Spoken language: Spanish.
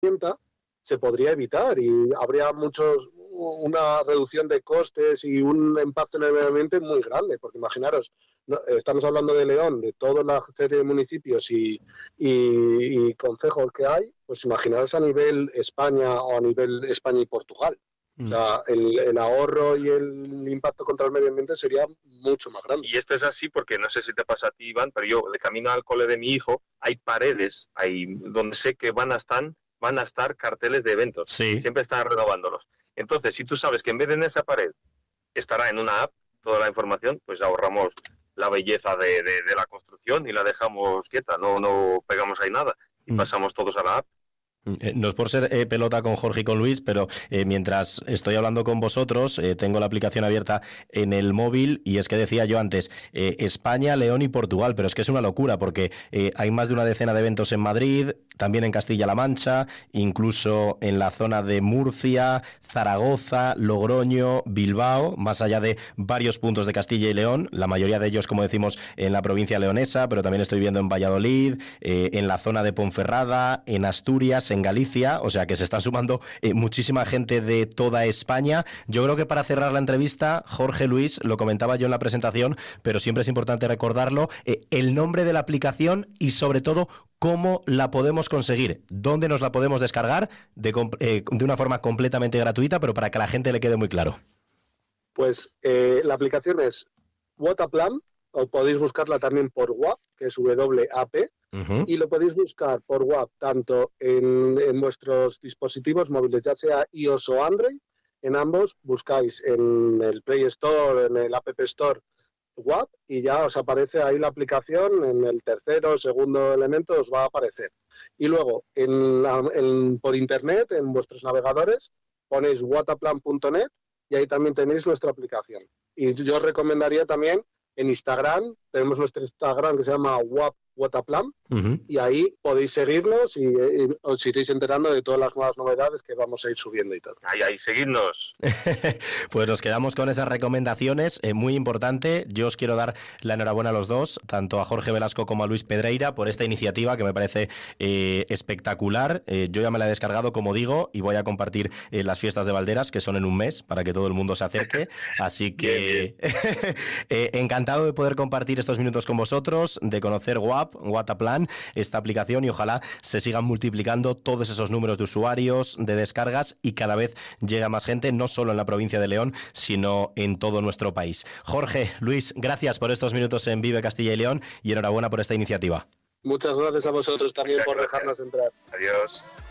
se podría evitar y habría una reducción de costes y un impacto en el medio ambiente muy grande, porque imaginaros, estamos hablando de León, de toda la serie de municipios y concejos que hay, pues imaginaros a nivel España o a nivel España y Portugal. O sea, el ahorro y el impacto contra el medio ambiente sería mucho más grande. Y esto es así porque no sé si te pasa a ti, Iván, pero yo de camino al cole de mi hijo hay paredes donde sé que van a estar carteles de eventos. Sí. Siempre están renovándolos. Entonces, si tú sabes que en vez de en esa pared estará en una app toda la información, pues ahorramos la belleza de la construcción y la dejamos quieta, no pegamos ahí nada y pasamos todos a la app. No es por ser pelota con Jorge y con Luis, pero mientras estoy hablando con vosotros, tengo la aplicación abierta en el móvil y es que decía yo antes, España, León y Portugal, pero es que es una locura porque hay más de una decena de eventos en Madrid, también en Castilla-La Mancha, incluso en la zona de Murcia, Zaragoza, Logroño, Bilbao, más allá de varios puntos de Castilla y León, la mayoría de ellos, como decimos, en la provincia leonesa, pero también estoy viendo en Valladolid, en la zona de Ponferrada, en Asturias, en Galicia, o sea que se están sumando muchísima gente de toda España. Yo creo que para cerrar la entrevista, Jorge, Luis, lo comentaba yo en la presentación, pero siempre es importante recordarlo, el nombre de la aplicación y sobre todo cómo la podemos conseguir, dónde nos la podemos descargar de una forma completamente gratuita, pero para que a la gente le quede muy claro. Pues la aplicación es Whataplan, o podéis buscarla también por WAP, que es WAP, y lo podéis buscar por WAP tanto en vuestros dispositivos móviles, ya sea iOS o Android. En ambos buscáis en el Play Store, en el App Store WAP y ya os aparece ahí la aplicación, en el tercero o segundo elemento os va a aparecer. Y luego por internet, en vuestros navegadores, ponéis whataplan.net y ahí también tenéis nuestra aplicación. Y yo os recomendaría también en Instagram, tenemos nuestro Instagram que se llama Whataplan, y ahí podéis seguirnos y os iréis enterando de todas las nuevas novedades que vamos a ir subiendo y todo. Ahí, seguidnos. Pues nos quedamos con esas recomendaciones, muy importante. Yo os quiero dar la enhorabuena a los dos, tanto a Jorge Velasco como a Luis Pedreira, por esta iniciativa que me parece espectacular. Yo ya me la he descargado, como digo, y voy a compartir las fiestas de Valderas, que son en un mes, para que todo el mundo se acerque. Así que encantado de poder compartir estos minutos con vosotros, de conocer Whataplan, esta aplicación, y ojalá se sigan multiplicando todos esos números de usuarios, de descargas, y cada vez llega más gente, no solo en la provincia de León, sino en todo nuestro país. Jorge, Luis, gracias por estos minutos en Vive Castilla y León y enhorabuena por esta iniciativa. Muchas gracias a vosotros también por dejarnos entrar. Adiós.